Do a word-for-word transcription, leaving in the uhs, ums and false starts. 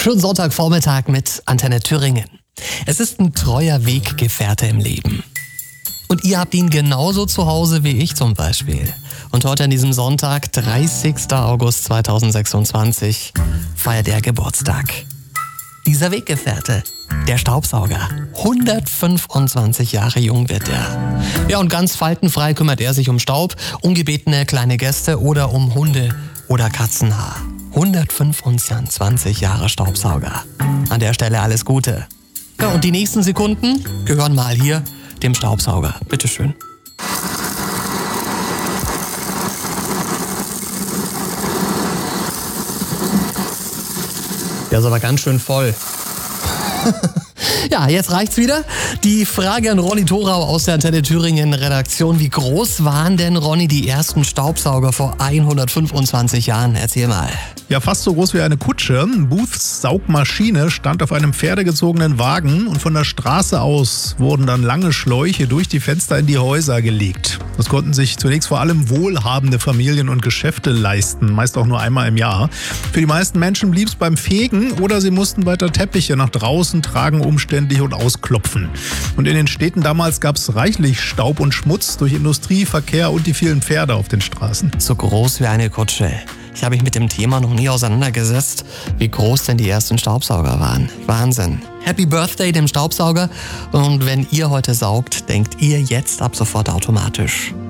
Schönen Sonntagvormittag mit Antenne Thüringen. Es ist ein treuer Weggefährte im Leben. Und ihr habt ihn genauso zu Hause wie ich zum Beispiel. Und heute an diesem Sonntag, dreißigsten August zweitausendsechsundzwanzig, feiert er Geburtstag. Dieser Weggefährte, der Staubsauger, hundertfünfundzwanzig Jahre jung wird er. Ja, und ganz faltenfrei kümmert er sich um Staub, ungebetene kleine Gäste oder um Hunde- oder Katzenhaar. hundertfünfundzwanzig Jahre Staubsauger. An der Stelle alles Gute. Ja, und die nächsten Sekunden gehören mal hier dem Staubsauger. Bitteschön. Der ist aber ganz schön voll. Ja, jetzt reicht's wieder. Die Frage an Ronny Thorau aus der Antenne Thüringen Redaktion. Wie groß waren denn, Ronny, die ersten Staubsauger vor hundertfünfundzwanzig Jahren? Erzähl mal. Ja, fast so groß wie eine Kutsche. Booths Saugmaschine stand auf einem pferdegezogenen Wagen und von der Straße aus wurden dann lange Schläuche durch die Fenster in die Häuser gelegt. Das konnten sich zunächst vor allem wohlhabende Familien und Geschäfte leisten, meist auch nur einmal im Jahr. Für die meisten Menschen blieb es beim Fegen oder sie mussten weiter Teppiche nach draußen tragen, umständlich und ausklopfen. Und in den Städten damals gab es reichlich Staub und Schmutz durch Industrie, Verkehr und die vielen Pferde auf den Straßen. So groß wie eine Kutsche. Ich habe mich mit dem Thema noch nie auseinandergesetzt, wie groß denn die ersten Staubsauger waren. Wahnsinn. Happy Birthday dem Staubsauger. Und wenn ihr heute saugt, denkt ihr jetzt ab sofort automatisch